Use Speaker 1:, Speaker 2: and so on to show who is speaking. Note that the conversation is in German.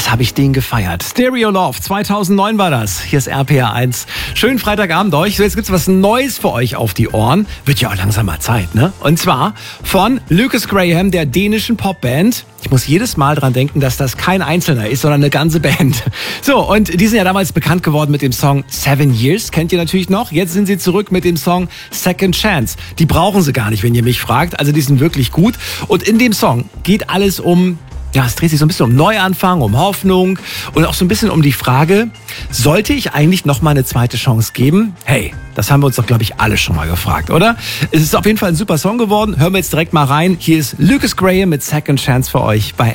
Speaker 1: Was habe ich den gefeiert? Stereo Love, 2009 war das. Hier ist RPR 1. Schönen Freitagabend euch. So, jetzt gibt's was Neues für euch auf die Ohren. Wird ja auch langsam mal Zeit, ne? Und zwar von Lukas Graham, der dänischen Popband. Ich muss jedes Mal dran denken, dass das kein Einzelner ist, sondern eine ganze Band. So, und die sind ja damals bekannt geworden mit dem Song 7 Years. Kennt ihr natürlich noch. Jetzt sind sie zurück mit dem Song Second Chance. Die brauchen sie gar nicht, wenn ihr mich fragt. Also die sind wirklich gut. Und in dem Song geht alles um... Ja, es dreht sich so ein bisschen um Neuanfang, um Hoffnung und auch so ein bisschen um die Frage, sollte ich eigentlich noch mal eine zweite Chance geben? Hey, das haben wir uns doch, glaube ich, alle schon mal gefragt, oder? Es ist auf jeden Fall ein super Song geworden. Hören wir jetzt direkt mal rein. Hier ist Lukas Graham mit Second Chance für euch bei